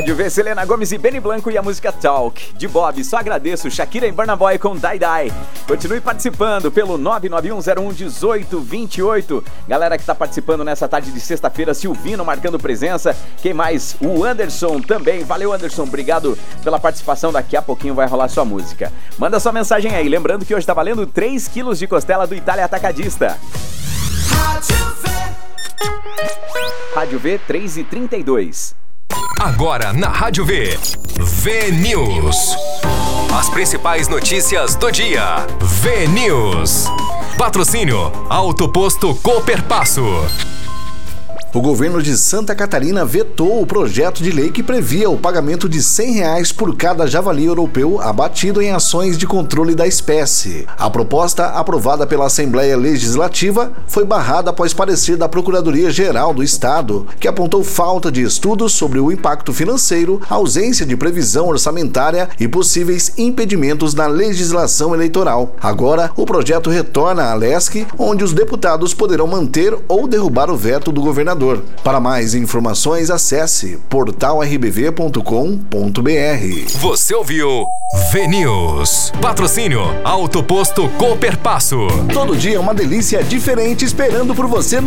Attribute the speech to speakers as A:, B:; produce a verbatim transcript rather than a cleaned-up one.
A: Rádio V, Selena Gomes e Benny Blanco e a música Talk. De Bob, só agradeço. Shakira e Burna Boy com Die Die. Continue participando pelo nove nove um zero um um oito dois oito. Galera que tá participando nessa tarde de sexta-feira, Silvino marcando presença. Quem mais? O Anderson também. Valeu, Anderson. Obrigado pela participação. Daqui a pouquinho vai rolar sua música. Manda sua mensagem aí. Lembrando que hoje tá valendo três quilos de costela do Itália Atacadista. Rádio V. Rádio V três e trinta e dois.
B: Agora na Rádio V, V News. As principais notícias do dia. V News. Patrocínio Auto Posto Cooperpasso.
C: O governo de Santa Catarina vetou o projeto de lei que previa o pagamento de cem reais por cada javali europeu abatido em ações de controle da espécie. A proposta, aprovada pela Assembleia Legislativa, foi barrada após parecer da Procuradoria-Geral do Estado, que apontou falta de estudos sobre o impacto financeiro, ausência de previsão orçamentária e possíveis impedimentos na legislação eleitoral. Agora, o projeto retorna à Lesc, onde os deputados poderão manter ou derrubar o veto do governador. Para mais informações, acesse portal r b v ponto com ponto b r.
B: Você ouviu V News. Patrocínio Auto Posto Cooperpasso.
C: Todo dia é uma delícia diferente esperando por você no